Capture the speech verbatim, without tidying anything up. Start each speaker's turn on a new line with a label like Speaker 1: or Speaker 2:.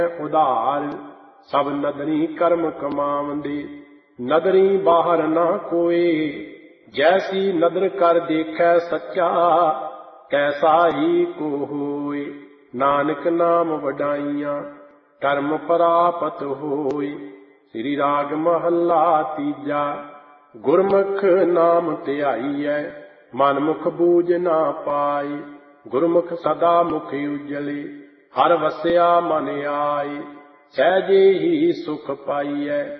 Speaker 1: ਉਧਾਰ। ਸਭ ਨਦਰੀ ਕਰਮ ਕਮਾਵੰਦੇ, ਨਦਰੀ ਬਾਹਰ ਨਾ ਕੋਏ। ਜੈਸੀ ਨਦਰ ਕਰ ਦੇਖੈ ਸੱਚਾ, ਕੈਸਾ ਹੀ ਕੋ ਹੋਏ। ਨਾਨਕ ਨਾਮ ਵਡਾਈਆਂ, ਧਰਮ ਪ੍ਰਾਪਤ ਹੋਏ। ਸ੍ਰੀ ਰਾਗ ਮਹੱਲਾ ਤੀਜਾ। ਗੁਰਮੁਖ ਨਾਮ ਧਿਆਈਐ, ਮਨ ਮੁਖ ਬੂਝ ਨਾ ਪਾਏ। ਗੁਰਮੁਖ ਸਦਾ ਮੁਖ ਉਜਲੇ, ਹਰ ਵਸਿਆ ਮਨ ਆਏ। ਸਹਿਜੇ ਹੀ ਸੁਖ ਪਾਈਐ,